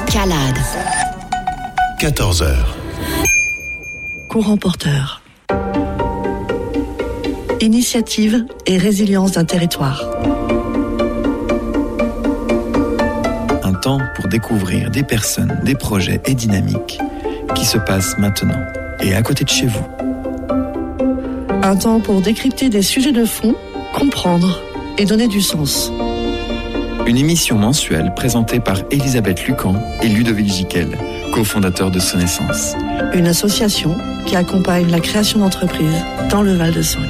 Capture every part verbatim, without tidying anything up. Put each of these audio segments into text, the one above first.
Calade. quatorze heures. Courant porteur. Initiative et résilience d'un territoire. Un temps pour découvrir des personnes, des projets et dynamiques qui se passent maintenant et à côté de chez vous. Un temps pour décrypter des sujets de fond, comprendre et donner du sens. Une émission mensuelle présentée par Elisabeth Lucan et Ludovic Giquel, cofondateurs de Sonnaissance. Une association qui accompagne la création d'entreprises dans le Val-de-Saône.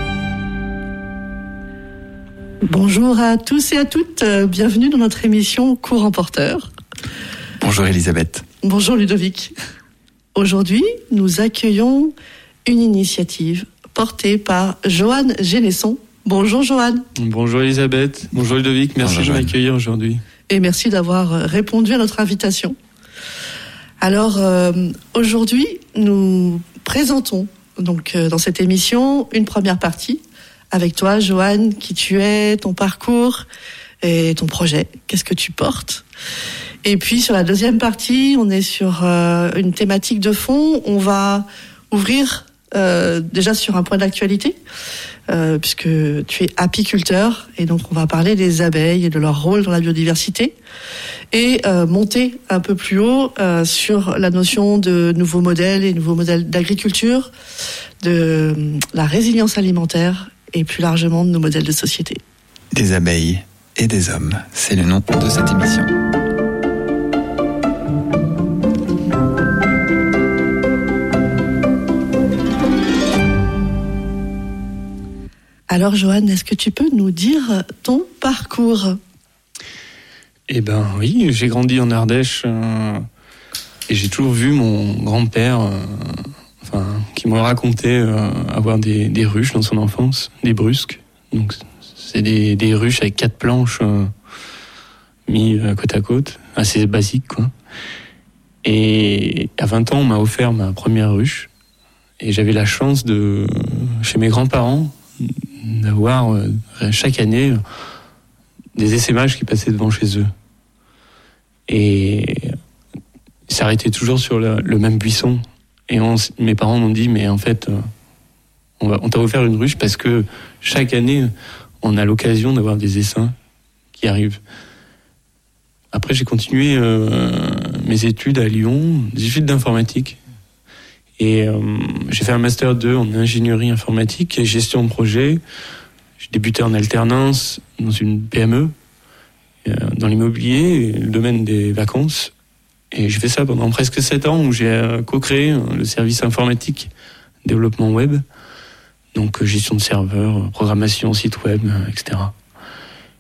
Bonjour à tous et à toutes, bienvenue dans notre émission Courant porteur. Bonjour Elisabeth. Bonjour Ludovic. Aujourd'hui, nous accueillons une initiative portée par Johan Génesson. Bonjour Johan. Bonjour Elisabeth. Bonjour Ludovic. Merci Bonjour, de m'accueillir aujourd'hui. Et merci d'avoir répondu à notre invitation. Alors euh, aujourd'hui, nous présentons donc euh, dans cette émission une première partie avec toi, Johan, qui tu es, ton parcours et ton projet. Qu'est-ce que tu portes ? Et puis sur la deuxième partie, on est sur euh, une thématique de fond. On va ouvrir euh, déjà sur un point d'actualité. Euh, puisque tu es apiculteur et donc on va parler des abeilles et de leur rôle dans la biodiversité et euh, monter un peu plus haut euh, sur la notion de nouveaux modèles et nouveaux modèles d'agriculture, de euh, la résilience alimentaire et plus largement de nos modèles de société. Des abeilles et des hommes, c'est le nom de cette émission. Alors Johan, est-ce que tu peux nous dire ton parcours ? Eh ben oui, j'ai grandi en Ardèche euh, et j'ai toujours vu mon grand-père, euh, enfin, qui m'a raconté euh, avoir des, des ruches dans son enfance, des brusques. Donc c'est des, des ruches avec quatre planches euh, mis euh, côte à côte, assez basique quoi. Et à vingt ans, on m'a offert ma première ruche et j'avais la chance de, chez mes grands-parents, d'avoir euh, chaque année euh, des essaimages qui passaient devant chez eux. Et ils s'arrêtaient toujours sur le, le même buisson. Et on, mes parents m'ont dit, mais en fait, euh, on, va, on t'a offert une ruche parce que chaque année, on a l'occasion d'avoir des essaims qui arrivent. Après, j'ai continué euh, mes études à Lyon, des études d'informatique. Et euh, j'ai fait un master deux en ingénierie informatique et gestion de projet. J'ai débuté en alternance dans une P M E, euh, dans l'immobilier, le domaine des vacances. Et j'ai fait ça pendant presque sept ans où j'ai euh, co-créé euh, le service informatique, développement web. Donc euh, gestion de serveurs, programmation, site web, euh, et cetera.